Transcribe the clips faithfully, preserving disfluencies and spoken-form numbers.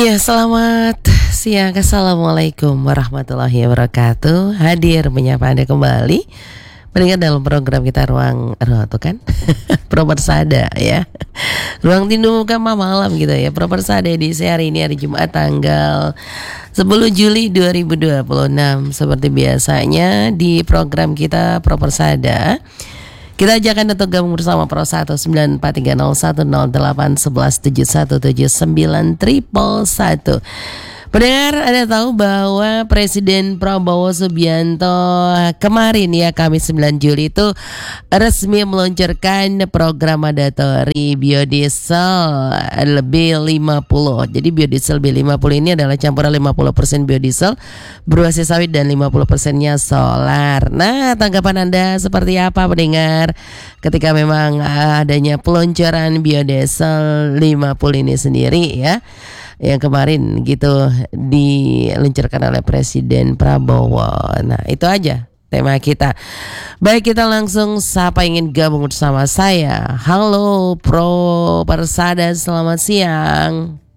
Ya, selamat siang. Assalamualaikum warahmatullahi wabarakatuh. Hadir menyapa Anda kembali mendengar dalam program kita Ruang Ruang tuh kan Propersada ya. Ruang Tindu Kama malam gitu ya. Propersada di hari ini hari Jumat tanggal sepuluh Juli dua ribu dua puluh enam. Seperti biasanya di program kita Propersada, kita ajakan untuk gabung bersama Pro satu sembilan empat tiga nol satu nol delapan satu satu tujuh satu tujuh sembilan triple satu. Pendengar, Anda tahu bahwa Presiden Prabowo Subianto kemarin ya Kamis sembilan Juli itu resmi meluncurkan program mandatori biodiesel lebih lima puluh. Jadi biodiesel B lima puluh ini adalah campuran lima puluh persen biodiesel berbasis sawit dan lima puluh persennya solar. Nah, tanggapan Anda seperti apa pendengar ketika memang adanya peluncuran biodiesel lima puluh ini sendiri ya, yang kemarin gitu diluncurkan oleh Presiden Prabowo. Nah, itu aja tema kita. Baik, kita langsung sapa ingin gabung bersama saya. Halo Pro Persada, selamat siang.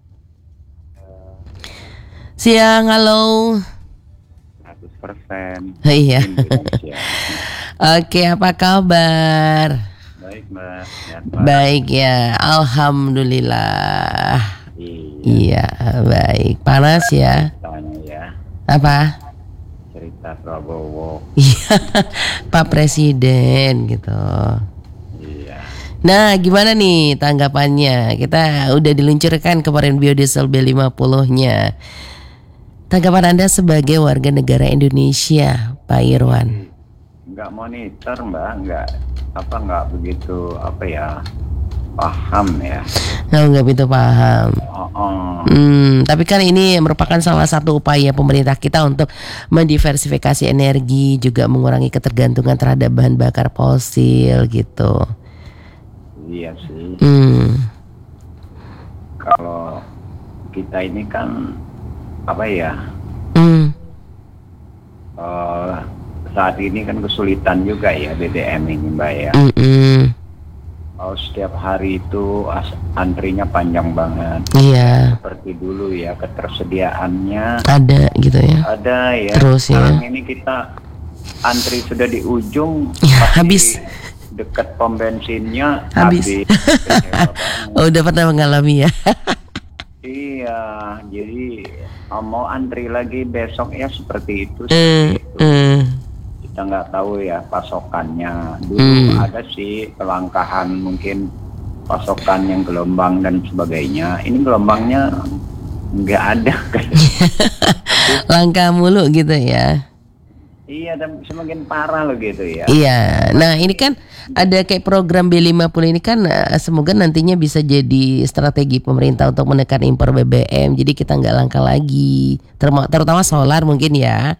Siang, halo. seratus persen. Iya. Oke, apa kabar? Baik, Mbak. Ya, Baik ya, alhamdulillah. Iya. Iya, baik. Panas ya? Tanya ya. Apa? Cerita Prabowo. Iya, Pak Presiden gitu. Iya. Nah, gimana nih tanggapannya? Kita udah diluncurkan kemarin biodiesel B lima puluh-nya. Tanggapan Anda sebagai warga negara Indonesia, Pak Irwan? Enggak monitor, Mbak. Enggak apa enggak begitu apa ya? Paham ya. Nggak, nggak begitu paham. Oh, oh. Hmm, tapi kan ini merupakan salah satu upaya pemerintah kita untuk mendiversifikasi energi, juga mengurangi ketergantungan terhadap bahan bakar fosil gitu. Iya sih. Hmm. Kalau kita ini kan apa ya? Hmm. Uh, saat ini kan kesulitan juga ya B B M ini, Mbak ya. Mm-mm. Oh, setiap hari itu as- antrinya panjang banget. Iya. Seperti dulu ya, ketersediaannya Ada gitu ya. ada ya. Terus ya. Sekarang ini kita antri sudah di ujung, Ya, pasti habis. dekat pom bensinnya Habis. habis. Kecewa banget. Oh, udah pernah mengalami ya. Iya, jadi oh, mau antri lagi besok ya seperti itu. Hmm, Seperti itu. hmm. Kita nggak tahu ya pasokannya. Dulu Hmm. ada sih kelangkaan mungkin pasokan yang gelombang dan sebagainya. Ini gelombangnya nggak ada. Langka mulu gitu ya. Iya, dan semakin parah loh gitu ya. Iya. Nah, ini kan ada kayak program B lima puluh ini kan, eh, semoga nantinya bisa jadi strategi pemerintah untuk menekan impor B B M. Jadi kita nggak langka lagi, Terma- terutama solar mungkin ya.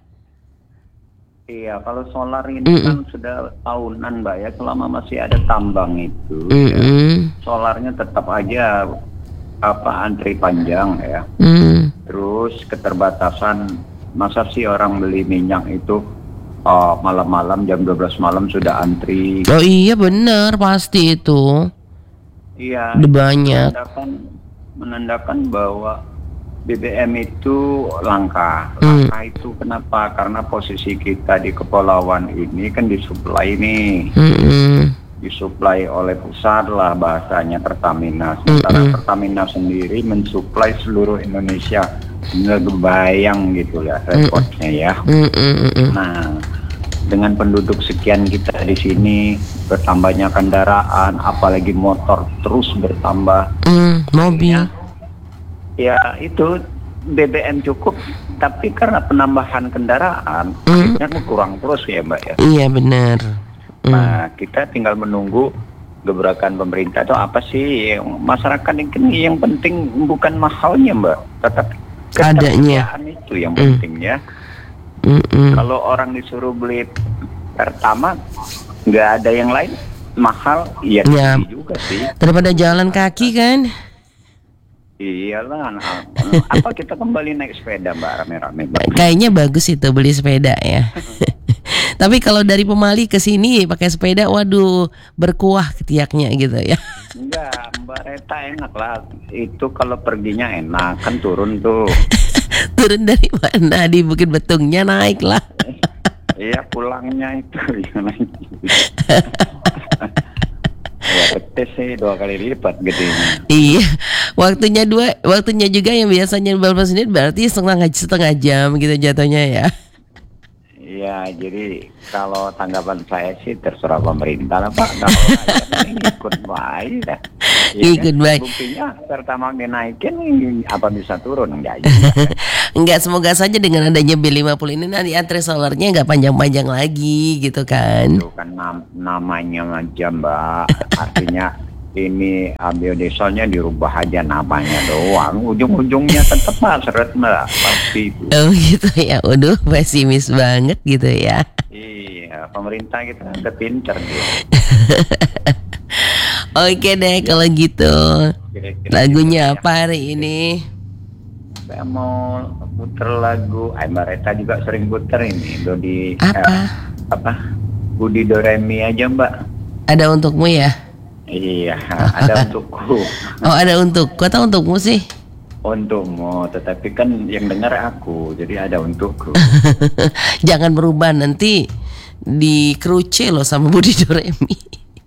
Iya, kalau solar ini Mm-mm. kan sudah tahunan, Mbak ya, selama masih ada tambang itu, ya, Mm-mm. solarnya tetap aja apa antri panjang ya. Mm. Terus keterbatasan, masa sih orang beli minyak itu oh, malam-malam jam dua belas malam sudah antri. Oh iya benar, pasti itu. Iya, Udah banyak. menandakan menandakan bahwa B B M itu langka. Hmm. Langka itu kenapa? Karena posisi kita di kepulauan ini kan disuplai nih. Mm-mm. Disuplai oleh pusat lah bahasanya Pertamina. Sementara Mm-mm. Pertamina sendiri mensuplai seluruh Indonesia. Nggak kebayang gitu ya rekodnya ya. Mm-mm. Nah, dengan penduduk sekian kita di sini, bertambahnya kendaraan, apalagi motor terus bertambah. Mm, mobil. Ya itu B B M cukup, tapi karena penambahan kendaraan, Mm. akhirnya kurang terus ya, Mbak ya. Iya benar. Mm. Nah, kita tinggal menunggu gebrakan pemerintah itu apa sih. Masyarakat ini yang penting bukan mahalnya, Mbak, tetapi Adanya. ketersediaan itu yang Mm. penting ya. Mm-mm. Kalau orang disuruh beli pertama, nggak ada yang lain mahal, iya Ya. juga sih. Daripada jalan kaki kan. Iyalah, nah, apa kita kembali naik sepeda, Mbak, rame-rame, Mbak? Kayaknya bagus itu beli sepeda ya. Tapi kalau dari Pemali ke sini pakai sepeda, waduh, berkuah ketiaknya gitu ya. Enggak, Mbak Reta enak lah. Itu kalau perginya enak, kan turun tuh. Turun dari mana? Di Bukit Betungnya naik lah. Iya, pulangnya itu yang naik. Ya petis sih dua kali lipat gedenya. Iya, waktunya dua, waktunya juga yang biasanya lima belas menit berarti setengah setengah jam gitu jatuhnya ya. Iya, jadi kalau tanggapan saya sih terserah pemerintah lah Pak. Kalau rakyat ini ikut baik dah. Ya, Ikut kan? baik. Buktinya pertamax dinaikin apa bisa turun enggak juga. Enggak, semoga saja dengan adanya B lima puluh ini nanti antre solarnya enggak panjang-panjang lagi gitu kan. Itu kan nam- namanya aja Mbak. Artinya ini biodieselnya dirubah aja namanya doang. Ujung-ujungnya tetap Pak seret Mbak. Pasti itu. Oh gitu ya. Waduh, pesimis banget gitu ya. Iya, pemerintah kita udah pinter dia. Oke deh kalau gitu. Kira-kira Lagunya gitu ya. apa hari ini? Saya mau puter lagu, ay Mbak Reta juga sering puter ini, Dodi Apa? eh, apa? Budi Doremi aja Mbak. Ada untukmu ya? Iya, ada untukku, Oh ada untuk. Kok tahu untukmu sih? untukmu, tetapi kan yang dengar aku, jadi ada untukku. Jangan berubah nanti di keruce loh sama Budi Doremi.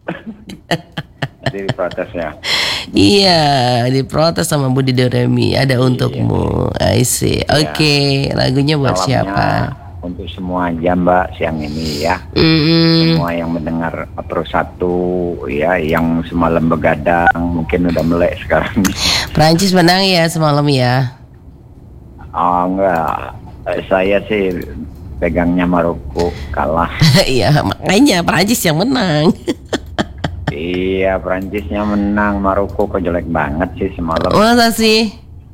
Jadi protes ya. Iya, diprotes sama Budi Doremi. Ada untukmu. I see. Iya. Oke, lagunya buat Salamnya siapa? untuk semua aja Mbak siang ini ya. Mm-mm. Semua yang mendengar Pro satu ya, yang semalam begadang mungkin udah melek sekarang. Prancis menang ya semalam ya. Oh enggak, Eh, saya sih pegangnya Maroko kalah. Iya, makanya Prancis yang menang. Iya, Prancisnya menang, Maroko kok jelek banget sih semalam. Masa sih?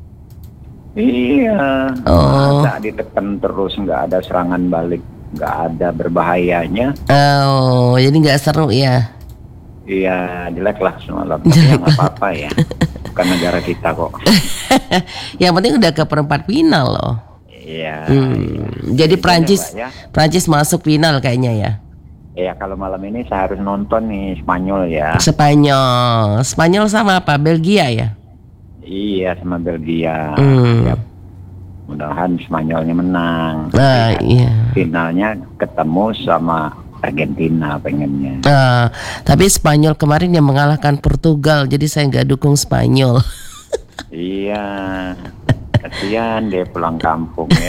Iya, Oh. masa ditekan terus, nggak ada serangan balik, nggak ada berbahayanya. Oh, jadi nggak seru ya? Iya, jelek lah semalam. Tapi ya nggak apa-apa ya, bukan negara kita kok. Yang penting udah ke perempat final loh. Iya. Hmm, jadi Itu Prancis, ya, Mbak, ya. Prancis masuk final kayaknya ya. Iya, kalau malam ini saya harus nonton nih Spanyol ya. Spanyol, Spanyol sama apa? Belgia ya? Iya, sama Belgia. Hmm. Ya, mudah-mudahan Spanyolnya menang. Nah, iya. Finalnya ketemu sama Argentina pengennya. Nah, tapi Spanyol kemarin yang mengalahkan Portugal, jadi saya nggak dukung Spanyol. Iya, kasihan deh pulang kampung ya.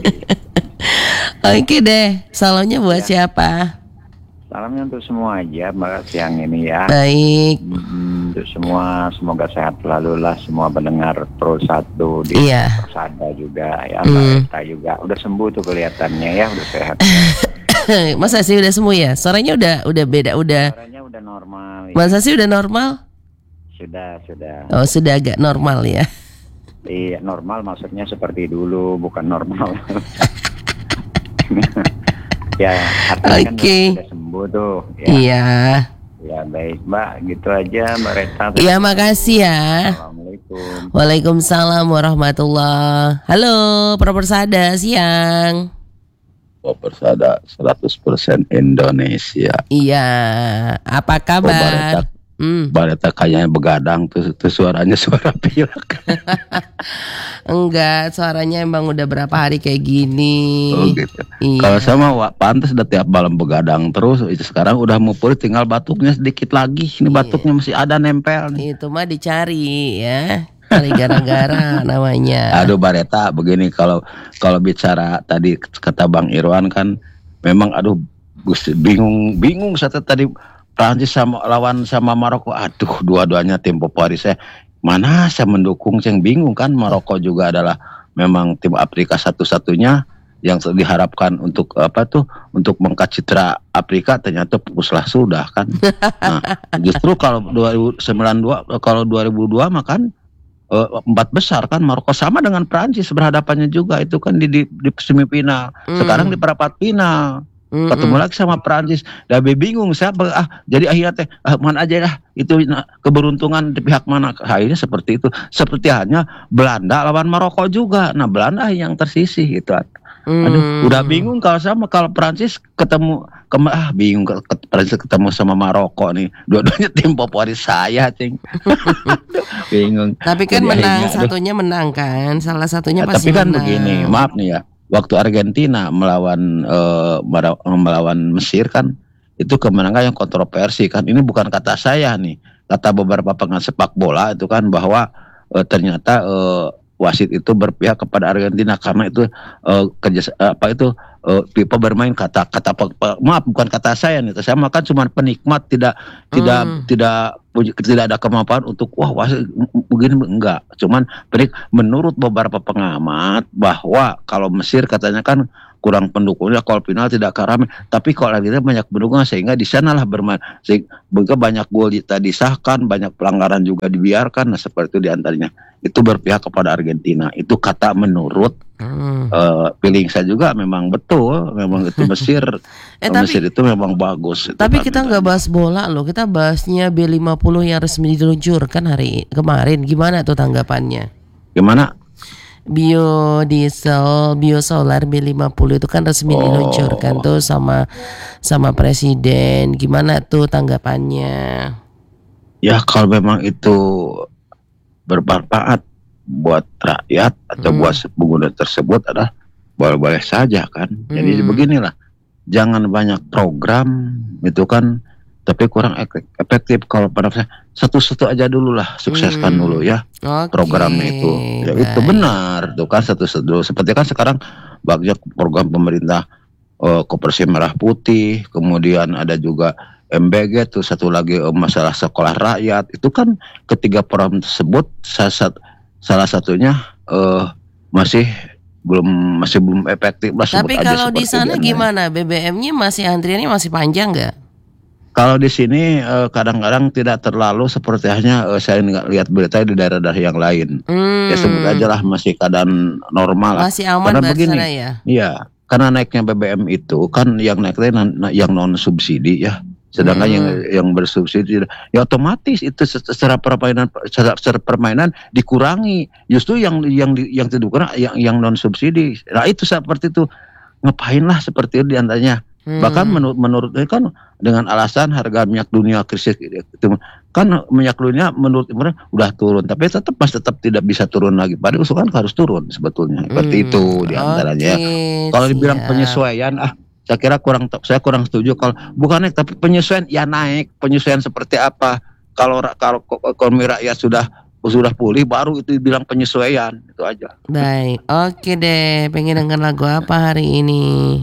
Oke deh, salamnya buat siapa? Salamnya untuk semua aja Mbak siang ini ya. Baik, Mm, Untuk semua, semoga sehat selalu lah semua pendengar Pro satu di Iya. Persada juga ya, Hmm. Mbak Reta juga. Udah sembuh tuh kelihatannya ya, udah sehat. Masa sih udah sembuh ya? Suaranya udah udah beda, udah. Suaranya udah normal. Ya. Masa sih udah normal? Sudah, sudah. Oh sudah agak normal ya. Iya, normal maksudnya seperti dulu, bukan normal. Ya, artinya Oke. kan sudah sembuh tuh. Ya. Iya. Ya baik Mbak, gitu aja Mbak Reta. Iya makasih ya. Assalamualaikum. Waalaikumsalam warahmatullah. Halo, Pro Persada siang. Pro Persada seratus persen Indonesia. Iya, apa kabar? Bareta, Hmm. Bareta kayaknya begadang tuh, tuh suaranya suara pilek. Enggak, suaranya emang udah berapa hari kayak gini. Oh gitu. Iya. Kalau sama Wak pantas udah tiap malam begadang terus. Itu sekarang udah mau pulih, tinggal batuknya sedikit lagi. Ini Iya. batuknya masih ada nempel nih. Itu mah dicari ya. Kali gara-gara namanya. Aduh Bareta begini, kalau kalau bicara tadi kata Bang Irwan kan memang aduh Gusti, bingung bingung saya tadi Prancis sama lawan sama Maroko. Aduh dua-duanya tim favorit saya. Mana saya mendukung, saya bingung kan. Maroko juga adalah memang tim Afrika satu-satunya yang diharapkan untuk apa tuh untuk mengangkat citra Afrika, ternyata pupuslah sudah kan. Nah, justru kalau dua ribu sembilan belas kalau dua ribu dua mah kan eh, empat besar kan Maroko sama dengan Prancis berhadapannya juga itu kan di di, di semifinal. Sekarang di perempat final. Mm-mm. Ketemu lagi sama Prancis, dah bingung siapa ah jadi akhirnya teh ah, mana aja lah itu nah, keberuntungan di pihak mana, akhirnya seperti itu. Seperti halnya Belanda lawan Maroko juga, nah Belanda yang tersisih gitu. Aduh, Hmm. udah bingung kalau sama kalau Prancis ketemu kema ah bingung ke, ke, Prancis ketemu sama Maroko nih. Dua-duanya tim favorit saya, Cing. Bingung. Tapi kan Jadi menang, akhirnya, aduh. satunya menang kan, salah satunya Nah, pasti tapi kan menang. begini, maaf nih ya. Waktu Argentina melawan eh, mera- melawan Mesir kan itu kemenangan yang kontroversi kan. Ini bukan kata saya nih, kata beberapa pengamat sepak bola itu kan bahwa eh, ternyata eh, wasit itu berpihak kepada Argentina karena itu eh, kerja apa itu eh, FIFA bermain kata kata pe- pe- maaf bukan kata saya nih, saya makan cuma penikmat tidak tidak Hmm. tidak punya- tidak ada kemampuan untuk wah wasit begini enggak, cuman penik, menurut beberapa pengamat bahwa kalau Mesir katanya kan kurang pendukungnya, kalau final tidak karame, tapi kalau Argentina banyak pendukung sehingga di sanalah bermain sehingga banyak gol tadi disahkan, banyak pelanggaran juga dibiarkan, nah seperti itu diantaranya itu berpihak kepada Argentina. Itu kata menurut Hmm. uh, feeling saya juga memang betul, memang itu Mesir Eh tapi Mesir itu memang bagus itu tapi kan kita nggak misalnya. bahas bola loh, kita bahasnya B lima puluh yang resmi diluncurkan hari kemarin. Gimana tuh tanggapannya? Gimana? Biodiesel, biosolar B lima puluh itu kan resmi Oh. diluncurkan tuh sama sama presiden. Gimana tuh tanggapannya? Ya kalau memang itu bermanfaat buat rakyat atau Hmm. buat pengguna tersebut adalah boleh-boleh saja kan. Jadi Hmm. beginilah, jangan banyak program itu kan, tapi kurang ek- efektif. Kalau pada saya satu-satu aja dulu lah, sukseskan Hmm. dulu ya Oke, programnya itu. Ya itu baik. benar tuh kan, satu-satu. Seperti kan sekarang banyak program pemerintah eh, Koperasi Merah Putih, kemudian ada juga M B G tuh, satu lagi eh, masalah sekolah rakyat. Itu kan ketiga program tersebut salah, sat- salah satunya eh, masih belum masih belum efektif lah, sebut Tapi aja kalau di seperti sana antaranya. gimana? B B M-nya masih antriannya masih panjang nggak? Kalau di sini eh, kadang-kadang tidak terlalu seperti hanya eh, saya nggak lihat berita di daerah-daerah yang lain. Hmm. Ya sebut aja lah masih keadaan normal lah. Masih aman Karena di begini, sana ya? iya, karena naiknya B B M itu kan yang naiknya non- yang non subsidi ya. Sedangkan Hmm. yang yang bersubsidi ya otomatis itu secara permainan secara, secara permainan dikurangi. Justru yang yang di- yang tidak kurang yang yang non subsidi. Nah itu seperti itu, ngapain lah seperti itu diantaranya. Hmm. Bahkan menurut menurut saya kan dengan alasan harga minyak dunia krisis itu kan minyak dunia menurut mereka udah turun, tapi tetap masih tetap tidak bisa turun lagi. Padahal usulan harus turun sebetulnya. Seperti Hmm. itu diantaranya. Oke, Kalau dibilang siap. penyesuaian, ah saya kira kurang, saya kurang setuju. Kalau bukan naik, tapi penyesuaian ya naik. Penyesuaian seperti apa? Kalau ra- kalau ekonomi rakyat sudah sudah pulih, baru itu dibilang penyesuaian. Itu aja. Baik, oke deh. Pengen denger lagu apa hari ini?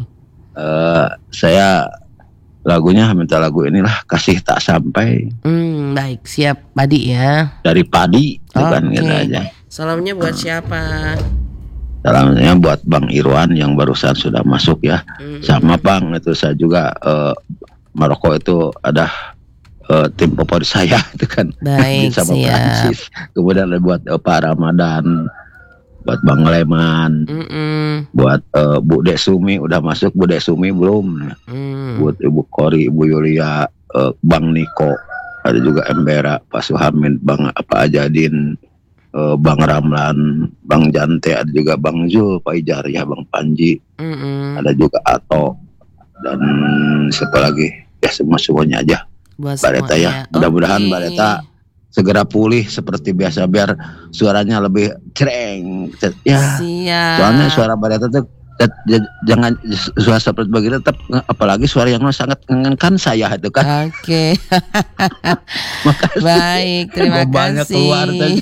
Eh, saya lagunya minta lagu inilah, Kasih Tak Sampai Hmm, baik, siap Padi ya. dari Padi, itu kan Oke. gitu aja. Salamnya buat siapa? Salamnya buat Bang Irwan yang barusan sudah masuk ya. Hmm. Sama Bang, itu saya juga eh, Maroko itu ada eh, tim favorit saya itu kan. Baik, sama siap. Prancis. Kemudian ada buat eh, Pak Ramadan, buat Bang Leman, Mm-mm. buat eh, Bu Dek Sumi udah masuk, Bu Dek Sumi belum. Hmm. Buat Ibu Kori, Ibu Yulia, eh, Bang Niko, ada juga Embera, Pak Suhamin, Bang apa Ajadin, eh, Bang Ramlan, Bang Jante, ada juga Bang Zul, Pak Ijar ya, Bang Panji, Mm-mm. ada juga Ato, dan siapa lagi ya, semua semuanya aja. Buat Mbak Reta ya, semuanya. mudah-mudahan Oke. Mbak Reta segera pulih seperti biasa biar suaranya lebih cereng ya. Siap. Soalnya suara Mbak Reta tuh tet- j- jangan suara seperti begitu, tetap apalagi suara yang sangat mengenkan saya itu kan. Oke. Makasih. Baik, terima Bebannya kasih. keluar tadi.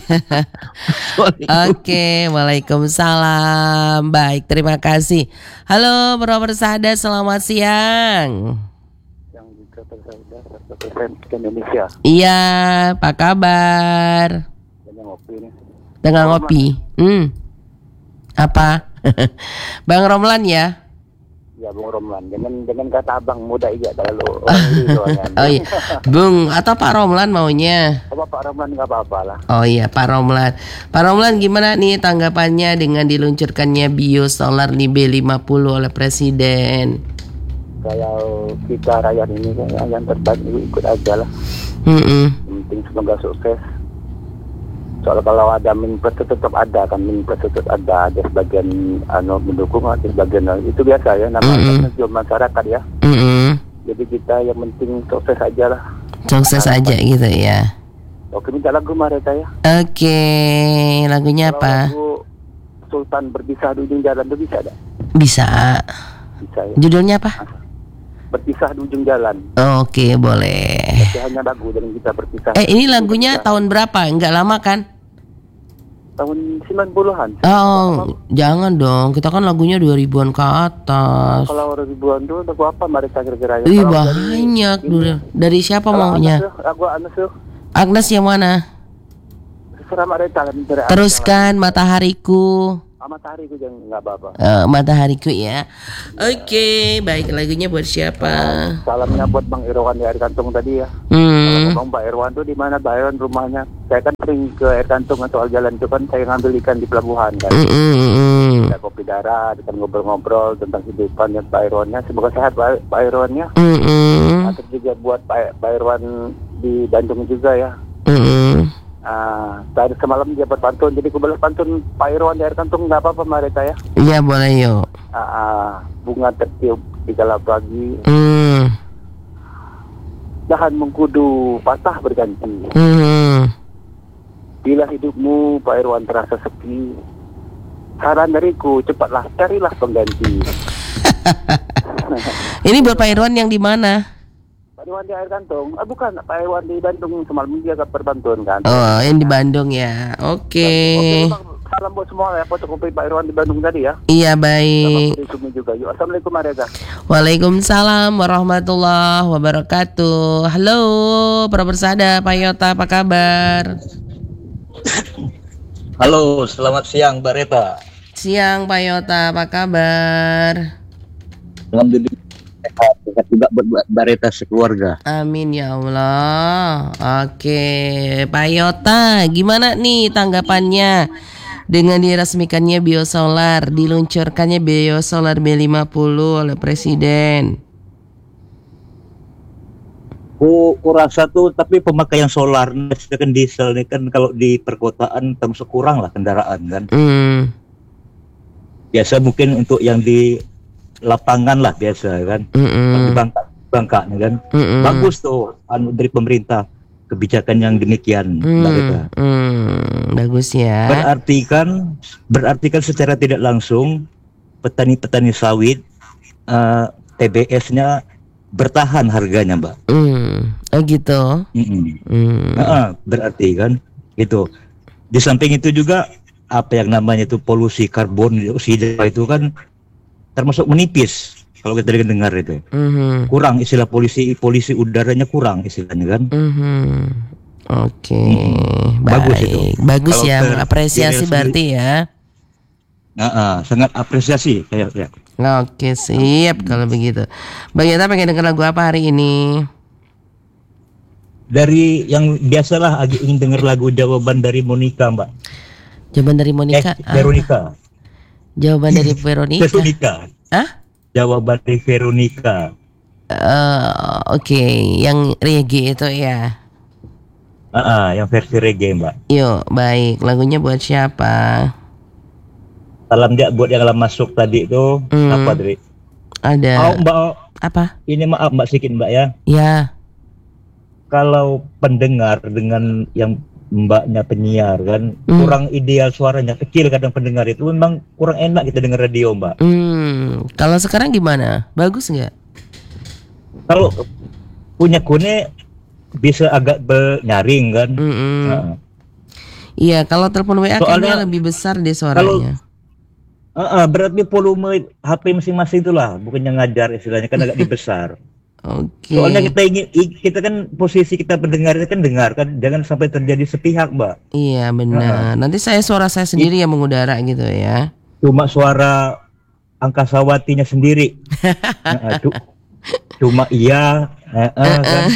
Oke, waalaikumsalam. Baik, terima kasih. Halo, Bro Bersada, selamat siang. Yang juga bersama represent Indonesia Iya, apa kabar? yang ngopi nih. Tengah ngopi. Hmm. Apa? Bang Romlan ya? Ya Bung Romlan, jangan jangan kata abang muda aja terlalu orang ini soalnya. Oh iya, Bung atau Pak Romlan maunya? Apa Pak Romlan nggak apa-apa lah. Oh iya, Pak Romlan. Pak Romlan gimana nih tanggapannya dengan diluncurkannya biosolar di B lima puluh oleh Presiden? Kalau kita rakyat ini kayak yang terbaik itu ikut aja lah. Mm-mm. Yang penting semoga sukses. Soal kalau ada minus tetap ada kan, minus tetap ada, ada sebagian anu mendukung, ada sebagian itu biasa ya, namanya mm-hmm. masyarakat ya. Mm-hmm. Jadi kita yang penting sukses aja lah. Sukses Harapan. aja gitu ya. Oke, minta lagu mereka ya. Oke, lagunya kalau apa? Lagu Sultan Berpisah di Ujung Jalan itu bisa ada? Bisa. Bisa ya. Judulnya apa? Berpisah di Ujung Jalan. Oke, boleh. Tapi hanya lagu dan kita berpisah. Eh, ini lagunya tahun berapa? Enggak lama kan? Tahun sembilan puluhan. Oh, jangan dong. Kita kan lagunya dua ribuan ke atas. Kalau ribuan dulu lagu apa mereka kira-kira ya? Ih, Kalau banyak dari, dulu. Dari siapa kalau maunya? Agnes, lagu Agnes tuh. Agnes yang mana? Terserah mereka kan. Teruskan Matahariku. Matahari itu jangan nggak apa-apa. Uh, matahariku ya. Oke, okay, baik, lagunya buat siapa? Salamnya buat Bang Irwan di Air Kantung tadi ya. Hmm. Kalau Bang Irwan tuh di mana Bang Irwan rumahnya? Saya kan sering ke Air Kantung atau jalan itu kan saya ngambil ikan di pelabuhan kan. Mm -mm. Ada kopi darat, kita ngobrol-ngobrol tentang kehidupan Pak Irwannya. Semoga sehat Pak Irwannya. Mm -mm. Atau juga buat Pak Irwan di Bandung juga ya. Mm -mm. Ah, tadi semalam dia buat pantun, jadi aku balas pantun Pak Irwan di Air Kantung nggak apa-apa mereka ya? Iya boleh yuk. Ah, ah, bunga tertiup di kala pagi, mm. dahan mengkudu patah berganti. Mm. Bila hidupmu Pak Irwan terasa sepi, saran dariku cepatlah carilah pengganti. Ini buat Pak Irwan yang di mana? Pak Irwan di Air Kantung, ah bukan Pak Irwan di Bandung semalam dia ke perpantun kan? Oh, yang di Bandung ya. Oke. Okay. Oke, Bang. Salam buat semua ya, fotokopi Pak Irwan di Bandung tadi ya. Iya baik. Sama juga. Yuk, assalamualaikum Mareza. Waalaikumsalam warahmatullahi wabarakatuh. Halo, para bersada Pak Yota, apa kabar? Halo, selamat siang Mbak Reta. Siang Pak Yota, apa kabar? Alhamdulillah sehat, sehat juga buat Mbak Reta sekeluarga. Amin ya Allah. Oke, Pak Yota, gimana nih tanggapannya dengan diresmikannya biosolar, diluncurkannya biosolar B lima puluh oleh Presiden? Ku, ku rasa tuh, tapi pemakaian solar kan diesel nih kan kalau di perkotaan termasuk kurang lah kendaraan kan. Hmm. Biasa mungkin untuk yang di lapangan lah biasa kan. Mm-mm. Di Bangka, Bangka nih kan. Mm-mm. Bagus tuh anu dari pemerintah kebijakan yang demikian, Mbak Reta. Hmm, hmm, bagus ya. Berarti kan, berarti kan secara tidak langsung petani-petani sawit uh, T B S-nya bertahan harganya, Mbak. Hmm, oh gitu. Mm-mm. Hmm. Nah, berarti kan itu. Di samping itu juga apa yang namanya itu polusi karbon dioksida itu kan termasuk menipis kalau kita dengar itu. Mm-hmm. Kurang istilah polusi polusi udaranya kurang istilahnya kan. Mm-hmm. Oke, okay. Mm-hmm. Baik. Bagus itu. Bagus Kalau ya, ter- mengapresiasi ter- berarti ya. Nah, uh, sangat apresiasi saya ya. Oke, siap kalau begitu. Bang Yata pengen dengar lagu apa hari ini? Dari yang biasalah Agi ingin dengar lagu jawaban dari Monica, Mbak. Jawaban dari Monica. Eh, Veronica. Jawaban dari Veronica. Veronica. Hah? Jawaban dari Veronica. Uh, Oke, okay. Yang reggae itu ya. Ah, uh-uh, yang versi reggae, Mbak. Yuk, baik. Lagunya buat siapa? Salam dia buat yang lama masuk tadi itu. Hmm. Apa tadi? Ada. Oh, Mbak. Apa? Ini maaf Mbak sedikit Mbak ya. Ya. Kalau pendengar dengan yang mbaknya penyiar kan hmm. kurang ideal suaranya, kecil kadang pendengar itu memang kurang enak kita dengar radio, Mbak. Hmm. Kalau sekarang gimana? Bagus nggak? Kalau punya kune bisa agak benyaring kan. Nah. Iya, kalau telepon W A Soalnya, kayaknya lebih besar deh suaranya. Kalau, uh, uh, berarti volume H P masing-masing itulah, bukannya ngajar istilahnya kan agak dibesar. Oke. Okay. Soalnya kita ingin, kita kan posisi kita pendengar kan dengar kan, jangan sampai terjadi sepihak, Mbak. Iya benar. Uh-huh. Nanti saya suara saya sendiri yang mengudara gitu ya. Cuma suara angkasawatinya sendiri. Nah, cu- cuma iya, uh, uh, kan.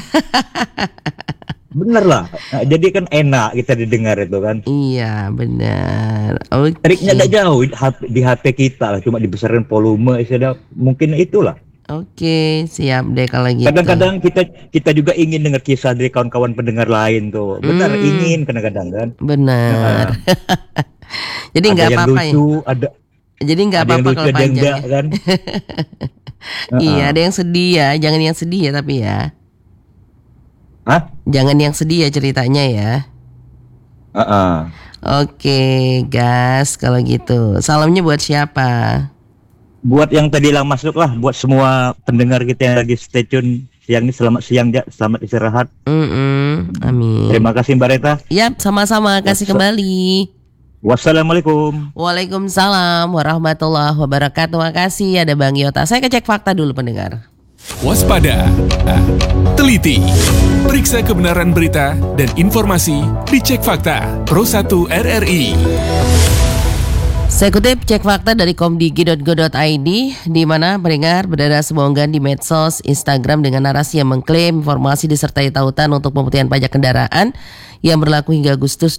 Bener lah. Nah, jadi kan enak kita didengar itu kan. Iya benar. Oke. Okay. Triknya tidak jauh di H P kita lah, cuma dibesarin volume, istilah mungkin itulah. Oke, siap deh kalau gitu. Kadang-kadang kita kita juga ingin dengar kisah dari kawan-kawan pendengar lain tuh. Benar, Hmm. ingin kadang-kadang kan. Benar. Jadi Ada nggak yang apa-apa ya. lucu, ada Jadi nggak ada yang apa-apa lucu, kalau ada yang panjang enggak ya. kan. Iya, ada yang sedih ya. Jangan yang sedih ya tapi ya. Hah? Jangan yang sedih ya ceritanya ya. Heeh. Oke, gas kalau gitu. Salamnya buat siapa? Buat yang tadi lang masuk lah, buat semua pendengar kita yang lagi stay tune siang ini, selamat siang ya, selamat istirahat. Mm-mm, amin. Terima kasih Mbak Reta. Yap, sama-sama. Kasih What's up? kembali. Wassalamualaikum. Waalaikumsalam warahmatullahi wabarakatuh. Makasih ada Bang Yota. Saya kecek fakta dulu pendengar. Waspada, teliti, periksa kebenaran berita dan informasi di Cek Fakta Pro satu R R I. Saya kutip cek fakta dari komdigi titik go titik i d, di mana pendengar berada sebuah unggahan di medsos Instagram dengan narasi yang mengklaim informasi disertai tautan untuk pemutihan pajak kendaraan yang berlaku hingga Agustus